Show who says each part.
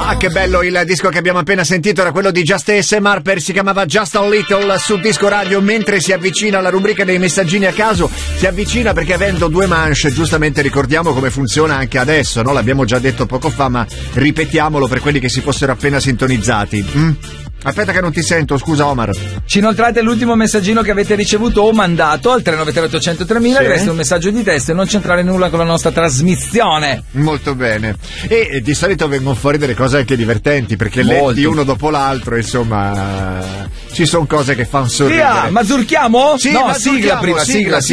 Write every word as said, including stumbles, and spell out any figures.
Speaker 1: Ah, che bello il disco che abbiamo appena sentito, era quello di Just A S M R, per si chiamava Just a Little sul disco radio. Mentre si avvicina la rubrica dei messaggini a caso, si avvicina perché avendo due manche, giustamente ricordiamo come funziona anche adesso, no? L'abbiamo già detto poco fa, ma ripetiamolo per quelli che si fossero appena sintonizzati. Mm? Aspetta che non ti sento, scusa Omar.
Speaker 2: Ci inoltrate l'ultimo messaggino che avete ricevuto o mandato al tre nove tre otto zero zero tremila, sì. Resta un messaggio di testo e non c'entrare nulla con la nostra trasmissione.
Speaker 1: Molto bene. E, e di solito vengono fuori delle cose anche divertenti, perché
Speaker 2: Molto.
Speaker 1: letti uno dopo l'altro, insomma, ci sono cose che fanno sorridere.
Speaker 2: Via, mazurchiamo?
Speaker 1: Sì,
Speaker 2: no,
Speaker 1: mazurchiamo,
Speaker 2: sigla prima,
Speaker 1: sigla,
Speaker 2: sigla,